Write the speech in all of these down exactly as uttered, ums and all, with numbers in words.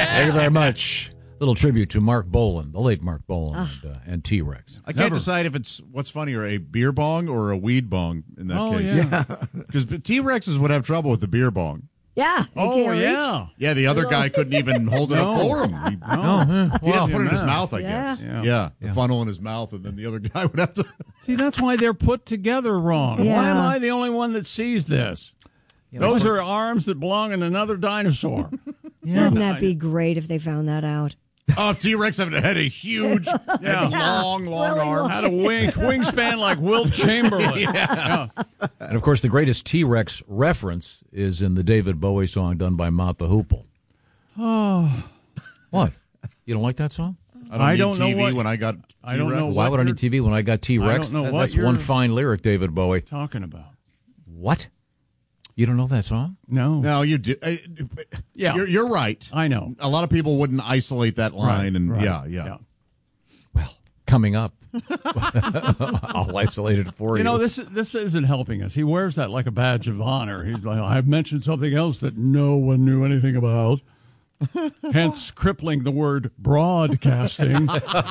Thank you very much. Little tribute to Mark Bolan, the late Mark Bolan, uh, and, uh, and T-Rex. I can't Never. decide if it's what's funnier, a beer bong or a weed bong in that oh, case. Yeah, because T-Rexes would have trouble with the beer bong. Yeah. Oh, yeah. Reach. Yeah, the other guy couldn't even hold it no. up for him. He, no. oh, he had to put it in his mouth, I yeah. guess. Yeah. Yeah, the yeah. funnel in his mouth, and then the other guy would have to. See, that's why they're put together wrong. Yeah. Why am I the only one that sees this? Yeah, Those are arms that belong in another dinosaur. Yeah. Wouldn't that be great if they found that out? Oh, if T-Rex had a huge, yeah. long, long really arm. Had a wing, wingspan like Wilt Chamberlain. yeah. Yeah. And, of course, the greatest T-Rex reference is in the David Bowie song done by Mott the Hoople. Oh. What? You don't like that song? I don't, I need don't T V know what, when I got T-Rex. I don't know Why would I need T V when I got T-Rex? I don't know that, what that's one you're fine lyric, David Bowie. Talking about. What? You don't know that song? No. No, you do. Uh, yeah. You're, you're right. I know. A lot of people wouldn't isolate that line. Right, and right. Yeah, yeah, yeah. Well, coming up. I'll isolate it for you. You know, this this isn't helping us. He wears that like a badge of honor. He's like, I've mentioned something else that no one knew anything about. Hence, crippling the word broadcasting.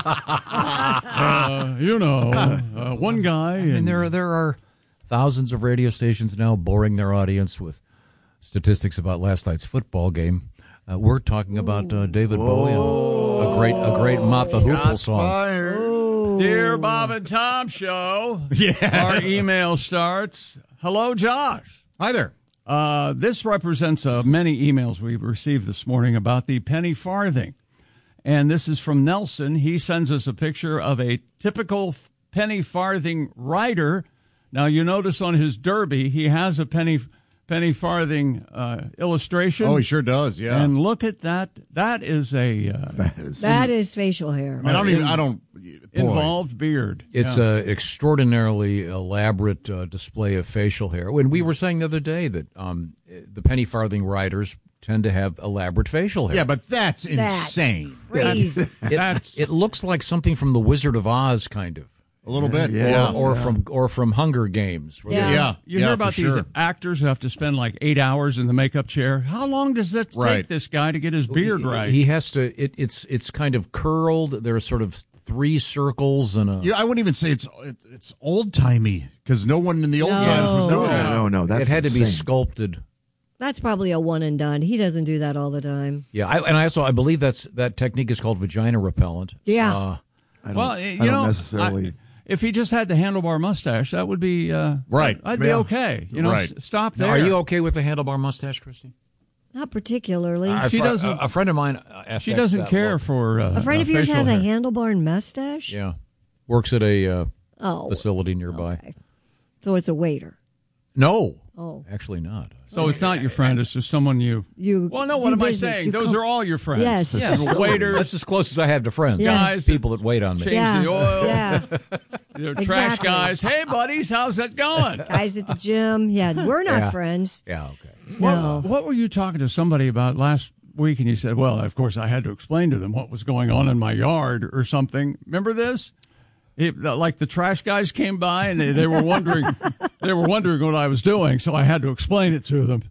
uh, you know, uh, one guy. I mean, and, there, there are thousands of radio stations now boring their audience with statistics about last night's football game. Uh, we're talking about uh, David Bowie and a great, a great Mott the Hoople song. Oh. Dear Bob and Tom Show. Yes. Our email starts. Hello, Josh. Hi there. Uh, this represents uh, many emails we've received this morning about the penny farthing. And this is from Nelson. He sends us a picture of a typical penny farthing rider. Now, you notice on his derby, he has a penny penny farthing uh, illustration. Oh, he sure does, yeah. And look at that. That is a... Uh, that, is, that is facial hair. I, mean, I don't even... I don't... Boy. Involved beard. It's yeah. an extraordinarily elaborate uh, display of facial hair. When we were saying the other day that um, the penny farthing riders tend to have elaborate facial hair. Yeah, but that's, that's insane. Crazy. It, that's, it looks like something from the Wizard of Oz, kind of. A little bit, yeah, yeah. Or, or yeah. from or from Hunger Games. Yeah, they, yeah. You yeah, hear about these sure. actors who have to spend like eight hours in the makeup chair. How long does that take right. this guy to get his beard he, right? He has to. It, it's it's kind of curled. There are sort of three circles and a. Yeah, I wouldn't even say it's it, it's old timey because no one in the old No. times was doing No, that. No, no, that's it had to be insane. sculpted. That's probably a one and done. He doesn't do that all the time. Yeah, I, and I also I believe that's that technique is called vagina repellent. Yeah. Uh, I don't, well, I you don't know, necessarily. I, if he just had the handlebar mustache, that would be uh, Right. I'd be Yeah. okay. You know, Right. s- stop now, there. are you okay with the handlebar mustache, Christy? Not particularly. A She fr- doesn't- A, a friend of mine. Uh, She affects doesn't that care look. for uh, a friend uh, of yours facial has a hair. handlebar and mustache? Yeah, works at a uh, Oh. facility nearby. Okay. So it's a waiter. No, Oh. actually not. So it's not your friend; it's just someone you. You Well, no. do What am I business. saying? You Those come- are all your friends. Yes. Yeah. Waiters, That's as close as I have to friends. Yes. guys, People that wait on me. change Yeah. the oil. Yeah. They're trash Exactly. guys. Hey, buddies, how's that going? Guys at the gym. Yeah, we're not Yeah. friends. Yeah, okay. No. What, what were you talking to somebody about last week? And you said, well, of course, I had to explain to them what was going on in my yard or something. Remember this? It, like the trash guys came by and they, they were wondering they were wondering what I was doing, so I had to explain it to them.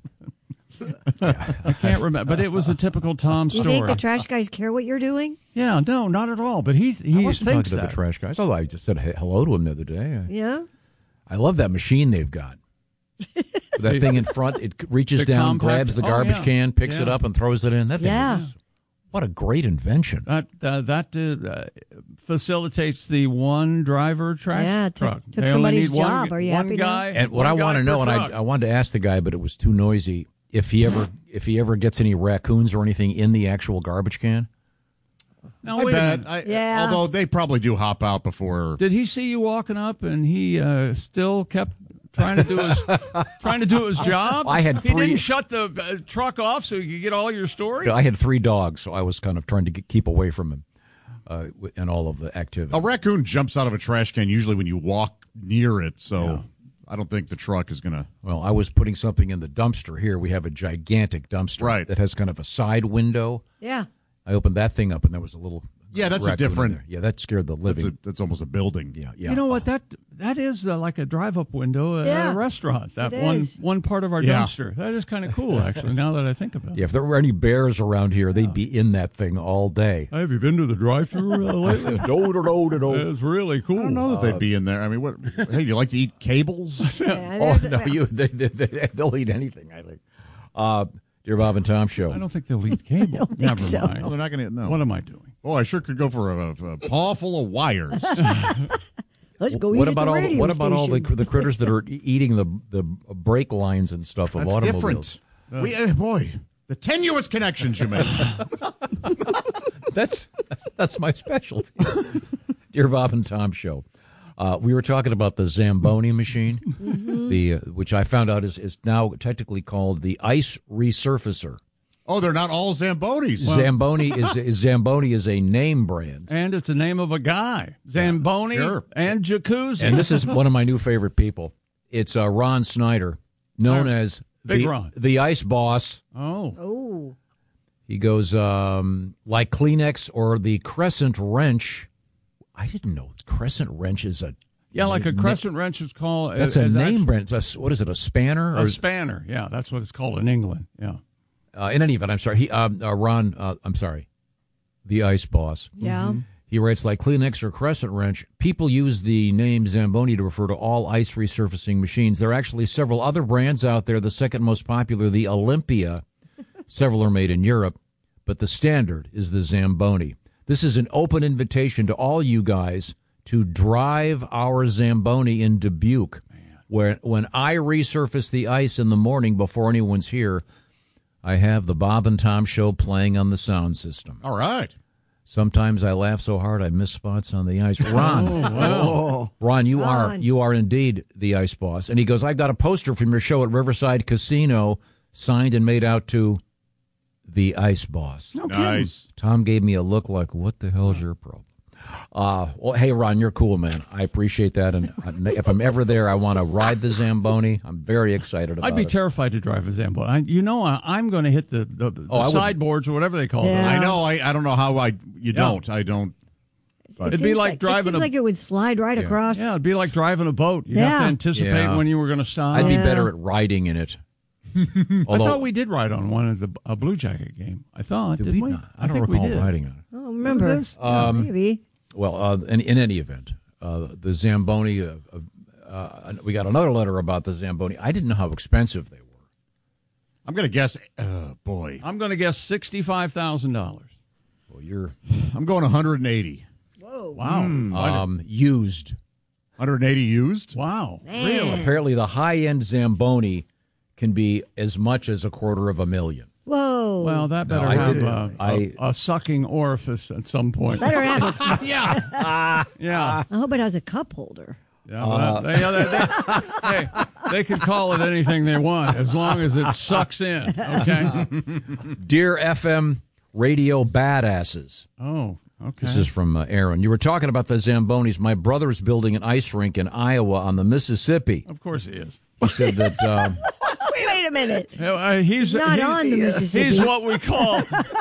I can't remember, but it was a typical Tom You story. think the trash guys care what you're doing? Yeah, no, not at all. But he he I wasn't thinks talking to that. the trash guys, although I just said he- hello to him the other day. I, Yeah. I love that machine they've got. That thing in front, it reaches The down, compact- grabs the oh, garbage yeah. can, picks it Yeah. up, and throws it in. That thing Yeah. is, what a great invention. That uh, that uh, facilitates the one driver trash Yeah, took- truck. took They only somebody's need one, job. Are you one happy now? guy, And what one I guy want to per know, and truck. I, I wanted to ask the guy, but it was too noisy. If he ever, if he ever gets any raccoons or anything in the actual garbage can. Now, I wait a bet. minute. I, Yeah. Although they probably do hop out before. Did he see you walking up and he uh, still kept trying to do his trying to do his job? I had He three- didn't shut the uh, truck off so you could get all your stories. I had three dogs, so I was kind of trying to get, keep away from him uh, and all of the activity. A raccoon jumps out of a trash can usually when you walk near it, so I don't think the truck is going to. Well, I was putting something in the dumpster here. We have a gigantic dumpster Right. that has kind of a side window. Yeah. I opened that thing up, and there was a little Yeah, that's a raccoon in different- there. Yeah, that scared the That's, living. a, that's almost a building. yeah, yeah. You know what? That that is uh, like a drive-up window at Yeah, a restaurant. That it one is. one part of our Yeah. dumpster. That is kind of cool, actually. Now that I think about it. Yeah, if there were any bears around here, they'd be in that thing all day. Have you been to the drive-through uh, lately? No, no, no, no, no. It's really cool. I don't know that they'd be in there. I mean, what? Hey, you like to eat cables? Yeah, Oh there's- no, you they, they, they, they'll eat anything. I think. Uh, Dear Bob and Tom show. I don't think they'll eat cable. don't think Never so. mind. No, they're not going to. No. What am I doing? Oh, I sure could go for a, a paw full of wires. Let's go eat What at about the all? The, radio what about all the station. the critters that are e- eating the the brake lines and stuff of That's automobiles? different. We, uh, boy, the tenuous connections you make. That's that's my specialty. Dear Bob and Tom show. Uh, we were talking about the Zamboni machine, Mm-hmm. the uh, which I found out is, is now technically called the ice resurfacer. Oh, they're not all Zambonis. Zamboni is, is Zamboni is a name brand, And it's the name of a guy. Zamboni Sure. and Jacuzzi. and this is one of my new favorite people. It's uh, Ron Snyder, known Oh, as Big the, Ron. the Ice Boss. oh. Oh, He goes um, like Kleenex or the Crescent Wrench. I didn't know Crescent Wrench is a Yeah, like a crescent wrench is called. That's a is name actually- brand. It's a, what is it? A spanner? A Or, spanner. Yeah, that's what it's called in England. Yeah. uh, in any event, I'm sorry. He, um, uh, Ron, uh, I'm sorry. The Ice Boss. yeah. He writes like Kleenex or Crescent Wrench. People use the name Zamboni to refer to all ice resurfacing machines. There are actually several other brands out there. The second most popular, the Olympia. Several are made in Europe, but the standard is the Zamboni. This is an open invitation to all you guys to drive our Zamboni in Dubuque. Where when I resurface the ice in the morning before anyone's here, I have the Bob and Tom show playing on the sound system. All right. Sometimes I laugh so hard I miss spots on the ice. Ron, Oh, Ron, you are Ron. you are indeed the Ice Boss. And he goes, I've got a poster from your show at Riverside Casino, signed and made out to the Ice Boss. no kidding. Nice. Tom gave me a look like, what the hell's your problem? Uh, well, hey, Ron, you're cool, man. I appreciate that. And uh, if I'm ever there, I want to ride the Zamboni. I'm very excited about I'd be it. terrified to drive a Zamboni. I, you know, I, I'm going to hit the, the, the Oh, I wouldn't. sideboards or whatever they call Yeah. them. I know. I, I don't know how I. You don't. I don't. It It'd be seems like driving It seems a- like it would slide right Yeah. across. Yeah, it'd be like driving a boat. You'd have to Yeah. anticipate Yeah. when you were going to stop. I'd be Yeah. better at riding in it. I Although, thought we did ride on one at the a Blue Jacket game. I thought, did didn't we we? not? I don't think we recall did. riding on it. Oh, remember? Remember this? Yeah, maybe. Well, uh, in, in any event, uh, the Zamboni, uh, uh, uh, we got another letter about the Zamboni. I didn't know how expensive they were. I'm going to guess. Uh, boy, I'm going to guess sixty-five thousand dollars. Well, you're I'm going one hundred eighty. Whoa. Wow. um, used. one hundred eighty used. Wow. Man. Apparently, the high-end Zamboni can be as much as a quarter of a million. Whoa. Well, that No, better I have did- uh, a, I- a sucking orifice at some point. better have it. Yeah. Yeah. I hope it has a cup holder. Yeah, well, they, they, they, hey, they can call it anything they want as long as it sucks in. Okay. Dear F M radio badasses. Oh, okay. This is from uh, Aaron. You were talking about the Zambonis. My brother is building an ice rink in Iowa on the Mississippi. Of course he is. He said that um, Wait a minute. Yeah, uh, he's Not he- on the Mississippi. He's what we call.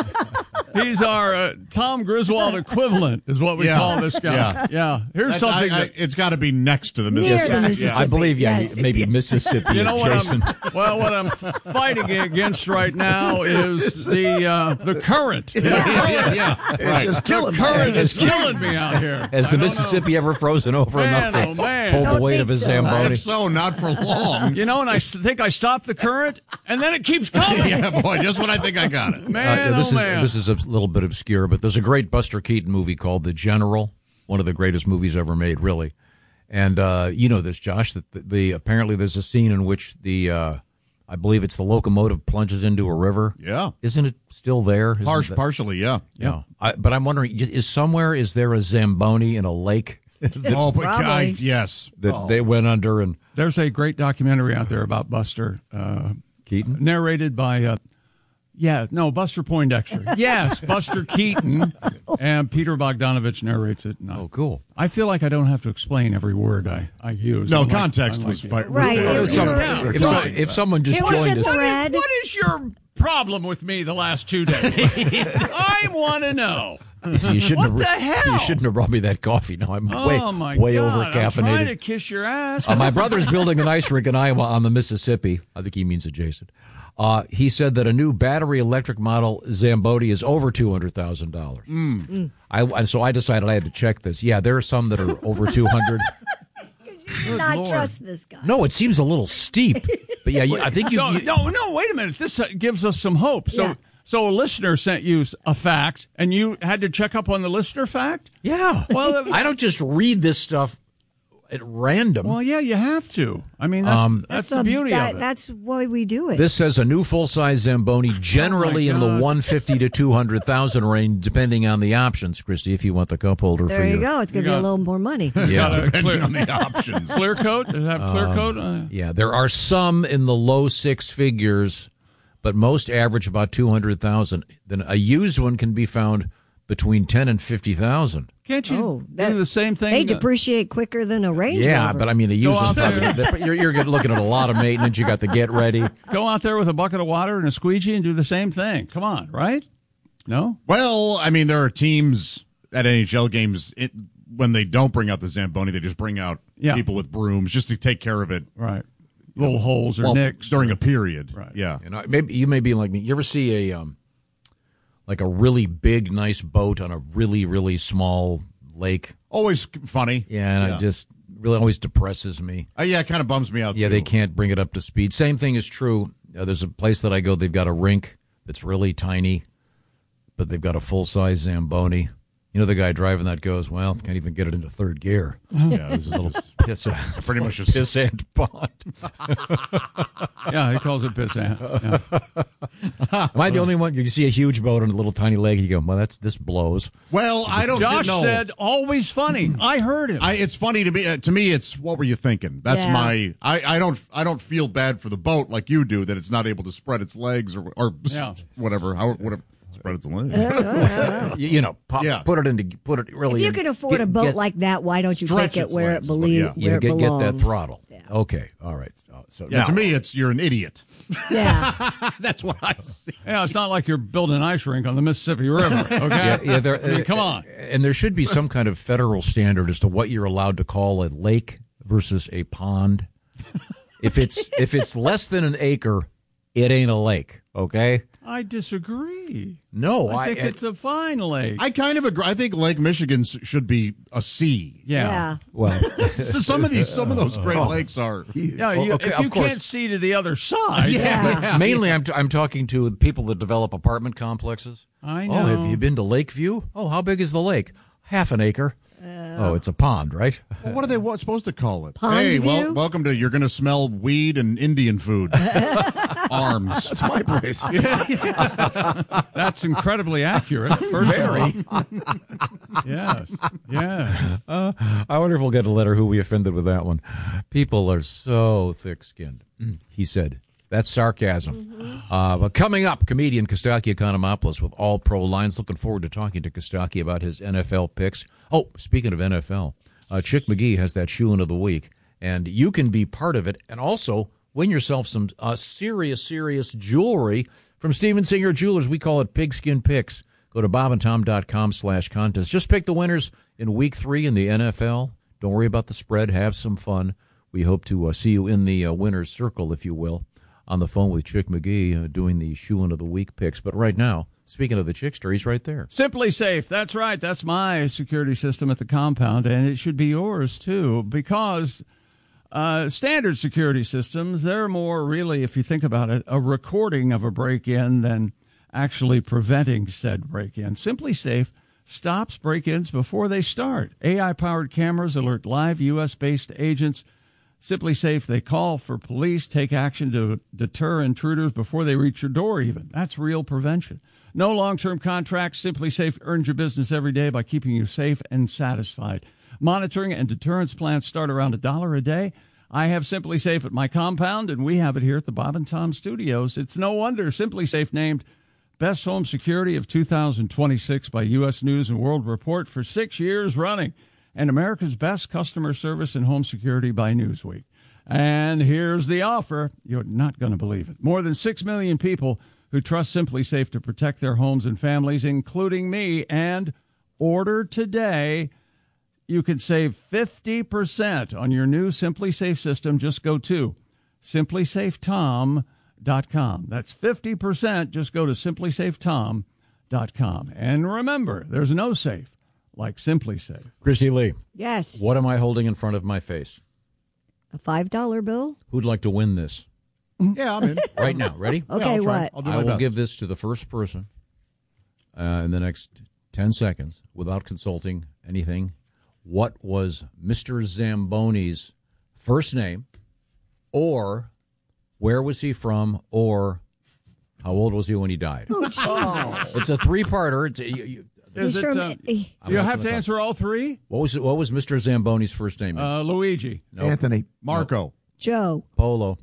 He's our uh, Tom Griswold equivalent, is what we Yeah. call this guy. Yeah. Yeah. Here's I- something I- that. it's got to be next to the Near Mississippi. the Yeah. Mississippi. I believe, yeah, Yes. maybe Mississippi You know what adjacent. I'm well. What I'm f- fighting against right now is the uh, the current. Yeah, yeah, yeah. Right. just killing The me. current is killing me out here. Has I the don't Mississippi ever frozen over Man, enough to oh, man. hold the Don't weight think of a so. Zamboni? If so, not for long. know. You know, and I s- think I stopped the current, and then it keeps coming. Yeah, boy, just when I think I got it. Man, Uh, this oh is man. this is a little bit obscure, but there's a great Buster Keaton movie called The General, one of the greatest movies ever made, really. And uh, you know this, Josh, that the, the apparently there's a scene in which the uh, I believe it's the locomotive plunges into a river. Yeah. Isn't it still there? Isn't Harsh, that- partially, yeah. yeah. I, but I'm wondering, is somewhere is there a Zamboni in a lake that, Oh, but Probably. I, yes. that they went under and There's a great documentary out there about Buster, uh, Keaton? narrated by, uh, yeah, no, Buster Poindexter. Yes, Buster Keaton, and Peter Bogdanovich narrates it. And I- Oh, cool. I feel like I don't have to explain every word I, I use. No, Unlike- context unlike was you. fi- Right. Yeah. It If, was- some- Yeah. if, some- if someone just It was joined a us, thread. What is your problem with me the last two days? I want to know. You, see, you shouldn't What have, the hell? You shouldn't have brought me that coffee. Now I'm Oh, way, my way God. I'm trying over-caffeinated. to kiss your ass. Uh, my brother's building an ice rink in Iowa on the Mississippi. I think he means adjacent. Uh, he said that a new battery electric model Zamboni is over two hundred thousand dollars. Mm. Mm. I, so I decided I had to check this. Yeah, there are some that are over two hundred. You do not Lord. trust this guy. No, it seems a little steep. But yeah, you, I think you. No, you no, no, wait a minute. This uh, gives us some hope. So, Yeah. so a listener sent you a fact, and you had to check up on the listener fact? Yeah. Well, I don't just read this stuff at random. Well, yeah, you have to. I mean, that's, Um, that's, a- the beauty that- of it. That's why we do it. This says a new full-size Zamboni, generally in the God. one fifty to two hundred thousand range, depending on the options. Christy, if you want the cup holder there for you your, go. It's going to You be a got- little more money. yeah, Got a Depending clear, on the options. clear coat? Does it have clear coat? Uh, yeah. There are some in the low six figures, but most average about two hundred thousand. Then a used one can be found between ten and fifty thousand. can't you Oh, that- do the same thing? They uh, depreciate quicker than a Range Yeah, Rover. but I mean, a used out one's probably you're, you're looking at a lot of maintenance. You got the get ready. Go out there with a bucket of water and a squeegee and do the same thing. Come on, right? No? Well, I mean, there are teams at N H L games it, when they don't bring out the Zamboni, they just bring out Yeah. people with brooms just to take care of it. Right. Little holes or well, nicks. during a period. Right. Yeah. You know, maybe you may be like me. You ever see a um, like a really big, nice boat on a really, really small lake? Always funny. Yeah, and Yeah. it just really always depresses me. Uh, yeah, it kind of bums me out. Yeah, too. they can't bring it up to speed. Same thing is true. Uh, there's a place that I go. They've got a rink that's really tiny, but they've got a full size Zamboni. You know, the guy driving that goes, well, can't even get it into third gear. Yeah, this is a little Piss, pretty much just piss and pond. Yeah, he calls it pissant. Yeah. Am I the only one? You see a huge boat on a little tiny lake, you go, well, that's this blows. Well, I don't Josh know. said, always funny. I heard him. I, it's funny to me. Uh, to me, it's what were you thinking? That's Yeah. my. I, I don't. I don't feel bad for the boat like you do that it's not able to spread its legs or or s- Yeah. whatever. How whatever spread its legs. You, you know, pop, Yeah. put it into, put it really. if you in- can afford get- a boat get- like that, why don't you Stretch take it its where legs, it but believe yeah. you where get, it get belongs? that throttle. Yeah. Okay, all right. So, so Yeah, now, to me, it's you're an idiot. Yeah. That's what I see. yeah, it's not like you're building an ice rink on the Mississippi River, okay? Yeah, yeah, there, I mean, uh, come on. And there should be some kind of federal standard as to what you're allowed to call a lake versus a pond. If it's if it's less than an acre, it ain't a lake. Okay? I disagree. No, I I, think it's a fine lake. I kind of agree. I think Lake Michigan s- should be a sea. yeah. Yeah. well. Some of these, some of those Great Lakes are. Yeah, Oh, you, okay, if of you course. can't see to the other side. Yeah. Mainly, I'm t- I'm talking to people that develop apartment complexes. I Oh, have know. you been to Lakeview? Oh, how big is the lake? Half an acre. oh, it's a pond, right? Well, what are they what, supposed to call it? Pond hey, well, view? welcome to. You're going to smell weed and Indian food. Arms. That's my place. That's incredibly accurate. First of all. Yes. Yeah. Uh, I wonder if we'll get a letter who we offended with that one. People are so thick-skinned, he said. That's sarcasm. Uh, but coming up, comedian Kostaki Economopoulos with All Pro Lines. Looking forward to talking to Kostaki about his N F L picks. Oh, speaking of N F L, uh, Chick McGee has that shoe-in of the week, and you can be part of it and also win yourself some uh, serious, serious jewelry from Steven Singer Jewelers. We call it Pigskin Picks. Go to bobandtom.com slash contest. Just pick the winners in week three in the N F L. Don't worry about the spread. Have some fun. We hope to uh, see you in the uh, winner's circle, if you will, on the phone with Chick McGee uh, doing the shoe-in of the week picks. But right now, speaking of the Chickster, he's right there. Simply Safe. That's right. That's my security system at the compound, and it should be yours, too, because uh, standard security systems, they're more really, if you think about it, a recording of a break-in than actually preventing said break-in. Simply Safe stops break-ins before they start. A I-powered cameras alert live U S-based agents. Simply Safe, they call for police, take action to deter intruders before they reach your door even. That's real prevention. No long-term contracts. Simply Safe earns your business every day by keeping you safe and satisfied. Monitoring and deterrence plans start around a dollar a day. I have Simply Safe at my compound, and we have it here at the Bob and Tom Studios. It's no wonder Simply Safe named Best Home Security of two thousand twenty-six by U S News and World Report for six years running, and America's Best Customer Service in Home Security by Newsweek. And here's the offer. You're not going to believe it. More than six million people who trust SimpliSafe to protect their homes and families, including me. And order today. You can save fifty percent on your new SimpliSafe system. Just go to simply safe tom dot com. That's fifty percent. Just go to simply safe tom dot com. And remember, there's no safe like SimpliSafe. Christy Lee, Yes. what am I holding in front of my face? A five dollar bill? Who'd like to win this? Yeah, I'm in. Right now, ready? Yeah, Okay, I'll try. what? I'll do I my will best. give this to the first person uh, in the next ten seconds without consulting anything. What was Mister Zamboni's first name, or where was he from, or how old was he when he died? Oh, Jesus. It's a three-parter. It's a, you, you, Is He's it, from- uh, he- I'm you not have gonna to answer all three? What was what was Mister Zamboni's first name? Uh, Luigi. Nope. Anthony. Marco. Joe. Polo.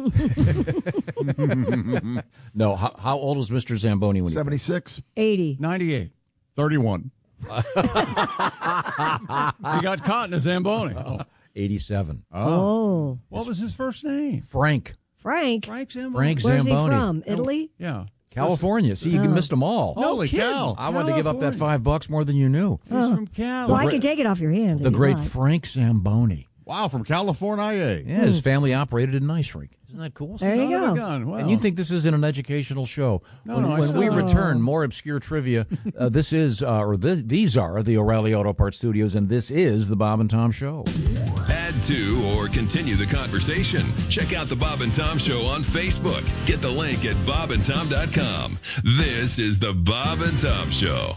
No. How, how old was Mister Zamboni when he? seventy-six. eighty. ninety-eight. thirty-one. He got caught in a Zamboni. Oh. eighty-seven. Oh. What was his first name? Frank. Frank. Frank Zamboni. Frank Where's he Zamboni. from? Italy? Yeah. California. See, you missed them all. Holy kidding. cow. I wanted to give up that California. five bucks more than you knew. He's from Cali. Well, I can take it off your hands. The if you great like. Frank Zamboni. Wow, from California. Yeah, his family operated a nice rink. Isn't that cool? There you Son of a go. gun. Wow. And you think this isn't an educational show? No, when no, I when we saw- return, more obscure trivia. Uh, this is, uh, or th- these are the O'Reilly Auto Parts Studios, and this is the Bob and Tom Show. Add to or continue the conversation. Check out the Bob and Tom Show on Facebook. Get the link at bob and tom dot com. This is the Bob and Tom Show.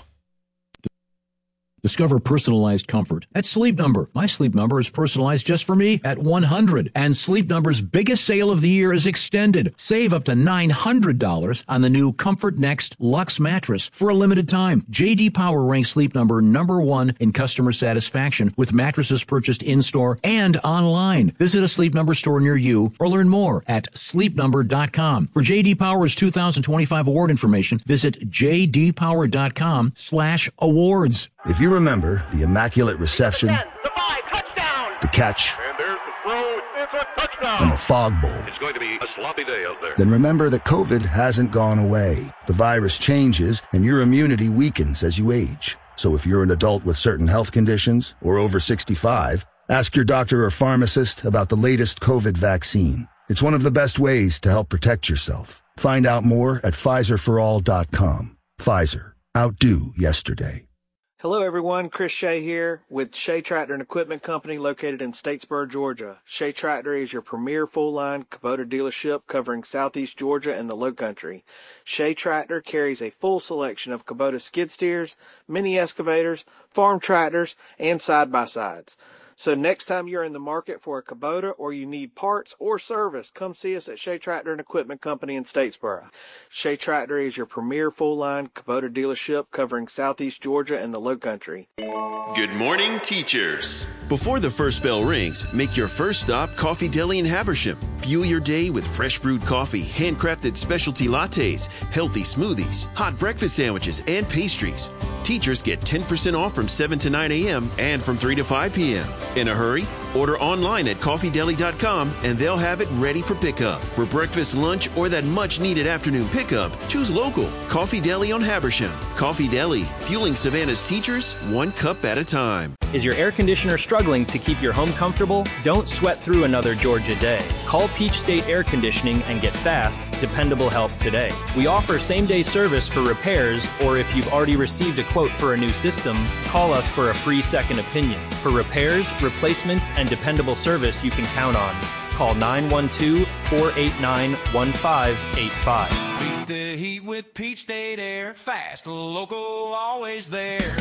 Discover personalized comfort at Sleep Number. My Sleep Number is personalized just for me at one hundred. And Sleep Number's biggest sale of the year is extended. Save up to nine hundred dollars on the new Comfort Next Luxe mattress for a limited time. J D Power ranks Sleep Number number one in customer satisfaction with mattresses purchased in-store and online. Visit a Sleep Number store near you or learn more at sleep number dot com. For J D Power's two thousand twenty-five award information, visit j d power dot com slash awards. If you remember the Immaculate Reception, The five, touchdown! the catch, And there's the throw. It's a touchdown. and the Fog Bowl, It's going to be a sloppy day out there. then remember that COVID hasn't gone away. The virus changes and your immunity weakens as you age. So if you're an adult with certain health conditions or over sixty-five, ask your doctor or pharmacist about the latest COVID vaccine. It's one of the best ways to help protect yourself. Find out more at Pfizer for all dot com. Pfizer. Outdo yesterday. Hello everyone, Chris Shea here with Shea Tractor and Equipment Company located in Statesboro, Georgia. Shea Tractor is your premier full-line Kubota dealership covering southeast Georgia and the Lowcountry. Shea Tractor carries a full selection of Kubota skid steers, mini excavators, farm tractors, and side-by-sides. So next time you're in the market for a Kubota or you need parts or service, come see us at Shea Tractor and Equipment Company in Statesboro. Shea Tractor is your premier full-line Kubota dealership covering southeast Georgia and the Lowcountry. Good morning, teachers. Before the first bell rings, make your first stop Coffee Deli in Habersham. Fuel your day with fresh brewed coffee, handcrafted specialty lattes, healthy smoothies, hot breakfast sandwiches, and pastries. Teachers get ten percent off from seven to nine a.m. and from three to five p.m. In a hurry? Order online at coffee deli dot com and they'll have it ready for pickup. For breakfast, lunch, or that much-needed afternoon pickup, choose local. Coffee Deli on Habersham. Coffee Deli, fueling Savannah's teachers one cup at a time. Is your air conditioner struggling to keep your home comfortable? Don't sweat through another Georgia day. Call Peach State Air Conditioning and get fast, dependable help today. We offer same-day service for repairs, or if you've already received a quote for a new system, call us for a free second opinion. For repairs, replacements, and dependable service you can count on, call nine one two, four eight nine, one five eight five. Beat the heat with Peach State Air. Fast, local, always there.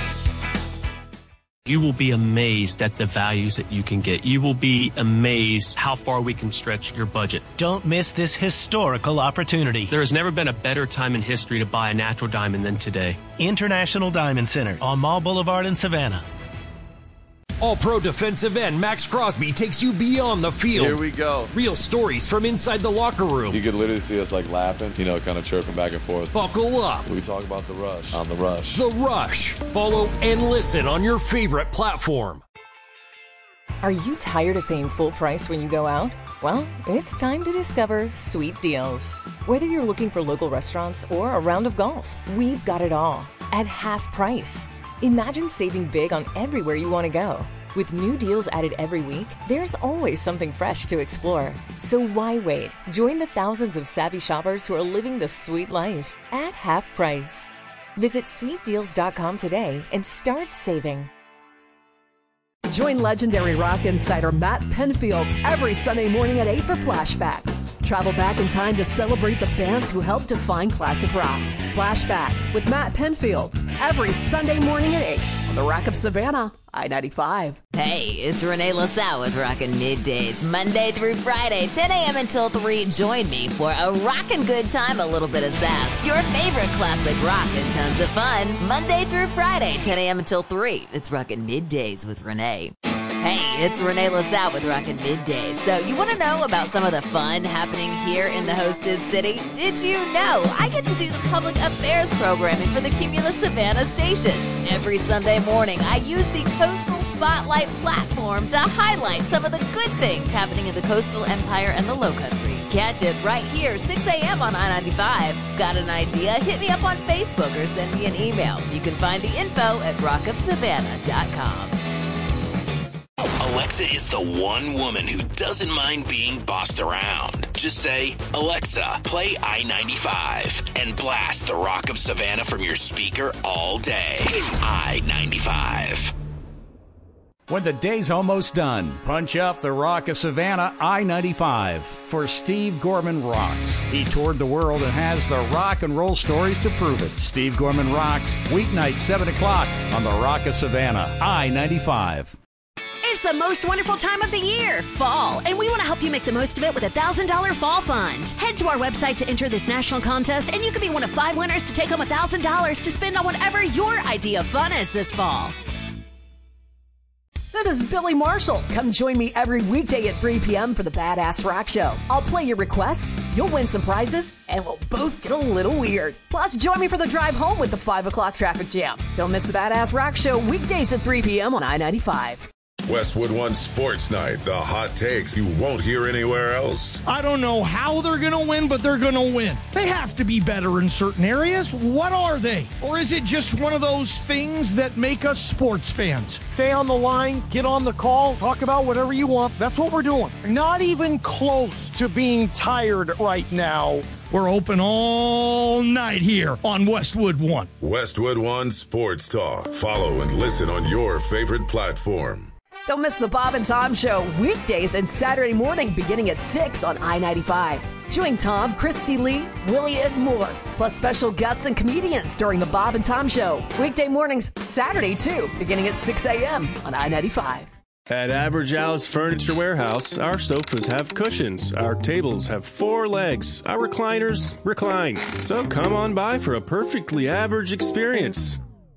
You will be amazed at the values that you can get. You will be amazed how far we can stretch your budget. Don't miss this historical opportunity. There has never been a better time in history to buy a natural diamond than today. International Diamond Center on Mall Boulevard in Savannah. All-Pro defensive end Max Crosby takes you beyond the field. Here we go. Real stories from inside the locker room. You could literally see us like laughing, you know, kind of chirping back and forth. Buckle up. We talk about the rush on the rush. The Rush. Follow and listen on your favorite platform. Are you tired of paying full price when you go out? Well, it's time to discover Sweet Deals. Whether you're looking for local restaurants or a round of golf, we've got it all at half price. Imagine saving big on everywhere you want to go. With new deals added every week, there's always something fresh to explore. So why wait? Join the thousands of savvy shoppers who are living the sweet life at half price. Visit sweet deals dot com today and start saving. Join legendary rock insider Matt Penfield every Sunday morning at eight for Flashback. Travel back in time to celebrate the bands who helped define classic rock. Flashback with Matt Penfield every Sunday morning at eight on the Rock of Savannah, I ninety-five. Hey, it's Renee LaSalle with Rockin' Middays, Monday through Friday, ten a.m. until three. Join me for a rockin' good time, a little bit of sass, your favorite classic rock, and tons of fun. Monday through Friday, ten a.m. until three. It's Rockin' Middays with Renee. Hey, it's Renee LaSalle with Rockin' Middays. So you want to know about some of the fun happening here in the hostess city? Did you know I get to do the public affairs programming for the Cumulus Savannah stations? Every Sunday morning, I use the Coastal Spotlight platform to highlight some of the good things happening in the coastal empire and the Lowcountry. Catch it right here, six a.m. on I ninety-five. Got an idea? Hit me up on Facebook or send me an email. You can find the info at rock of savannah dot com. Alexa is the one woman who doesn't mind being bossed around. Just say, Alexa, play I ninety-five, and blast the Rock of Savannah from your speaker all day. I ninety-five. When the day's almost done, punch up the Rock of Savannah I ninety-five for Steve Gorman Rocks. He toured the world and has the rock and roll stories to prove it. Steve Gorman Rocks, weeknight, seven o'clock on the Rock of Savannah I ninety-five. It's the most wonderful time of the year, fall, and we want to help you make the most of it with a one thousand dollars Fall Fund. Head to our website to enter this national contest, and you can be one of five winners to take home one thousand dollars to spend on whatever your idea of fun is this fall. This is Billy Marshall. Come join me every weekday at three p.m. for the Badass Rock Show. I'll play your requests, you'll win some prizes, and we'll both get a little weird. Plus, join me for the drive home with the five o'clock traffic jam. Don't miss the Badass Rock Show weekdays at three p.m. on I ninety-five. Westwood One Sports Night, the hot takes you won't hear anywhere else. I don't know how they're going to win, but they're going to win. They have to be better in certain areas. What are they? Or is it just one of those things that make us sports fans? Stay on the line, get on the call, talk about whatever you want. That's what we're doing. Not even close to being tired right now. We're open all night here on Westwood One. Westwood One Sports Talk. Follow and listen on your favorite platform. Don't miss the Bob and Tom Show weekdays and Saturday morning beginning at six on I ninety-five. Join Tom, Christy Lee, Willie, and more, plus special guests and comedians during the Bob and Tom Show. Weekday mornings, Saturday too, beginning at six a.m. on I ninety-five. At Average Al's Furniture Warehouse, our sofas have cushions, our tables have four legs, our recliners recline. So come on by for a perfectly average experience.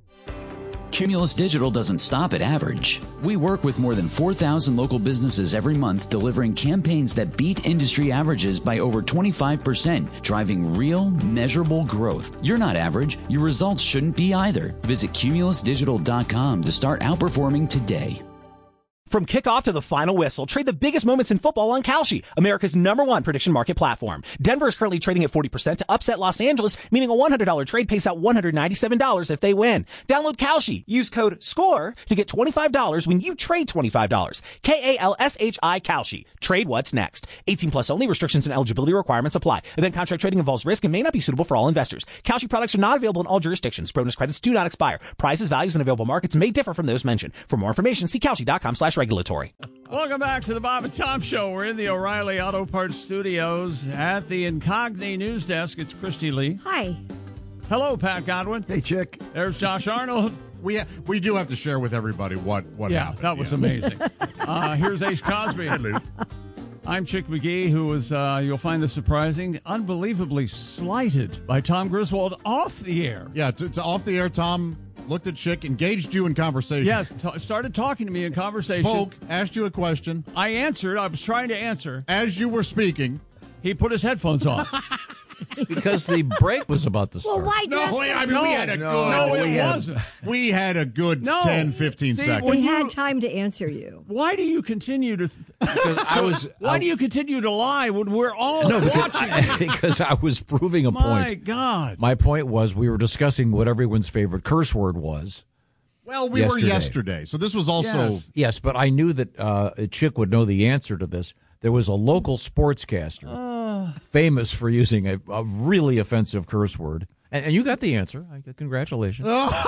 Cumulus Digital doesn't stop at average. We work with more than four thousand local businesses every month, delivering campaigns that beat industry averages by over twenty-five percent, driving real, measurable growth. You're not average. Your results shouldn't be either. Visit cumulus digital dot com to start outperforming today. From kickoff to the final whistle, trade the biggest moments in football on Kalshi, America's number one prediction market platform. Denver is currently trading at forty percent to upset Los Angeles, meaning a one hundred dollars trade pays out one hundred ninety-seven dollars if they win. Download Kalshi. Use code SCORE to get twenty-five dollars when you trade twenty-five dollars. K A L S H I Kalshi. Trade what's next. eighteen plus only. Restrictions and eligibility requirements apply. Event contract trading involves risk and may not be suitable for all investors. Kalshi products are not available in all jurisdictions. Bonus credits do not expire. Prices, values, and available markets may differ from those mentioned. For more information, see Kalshi dot com slash regulatory. Welcome back to the Bob and Tom Show. We're in the O'Reilly Auto Parts Studios at the Incogni News Desk. It's Christy Lee. Hi. Hello, Pat Godwin. Hey, Chick. There's Josh Arnold. We ha- we do have to share with everybody what, what yeah, happened. That was yeah. amazing. uh, here's Ace Cosby. Hello. I'm Chick McGee, who was, uh, you'll find this surprising, unbelievably slighted by Tom Griswold off the air. Yeah, to, to off the air, Tom looked at Chick, engaged you in conversation. Yes, t- started talking to me in conversation. Spoke, asked you a question. I answered. I was trying to answer. As you were speaking. He put his headphones on. Because the break was about to start. Well, why No, just wait, I mean, no, we had a no, good. no, it we had, wasn't. We had a good No. ten, fifteen See, seconds. when We you- had time to answer you. Why do you continue to? Th- Because I was. Why I- do you continue to lie when we're all No, because, watching? because I was proving a My point. God. My point was we were discussing what everyone's favorite curse word was. Well, we yesterday. were yesterday, so this was also. Yes. Yes, but I knew that uh, a chick would know the answer to this. There was a local sportscaster Uh. famous for using a, a really offensive curse word. And, and you got the answer. I, congratulations.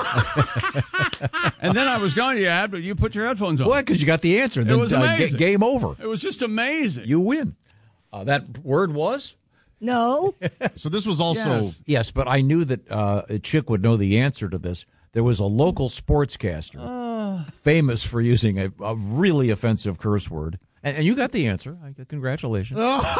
And then I was going to add, but you put your headphones on. What? Because you got the answer. And It then, was uh, ga- amazing. game over. It was just amazing. You win. Uh, that word was? No. So this was also. Yes. Yes, but I knew that uh, a chick would know the answer to this. There was a local sportscaster Uh. famous for using a, a really offensive curse word. And, and you got the answer. I, congratulations.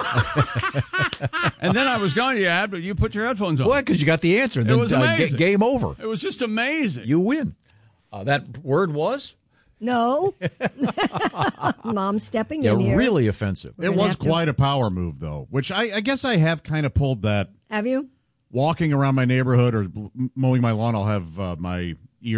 And then I was going to add, but you put your headphones on. What? Because you got the answer. And It then, was uh, ga- amazing. game over. It was just amazing. You win. Uh, that word was? No. Mom stepping Yeah, in here. really offensive. It was quite a power move, though, which I, I guess I have kind of pulled that. Have you? Walking around my neighborhood or mowing my lawn, I'll have uh, my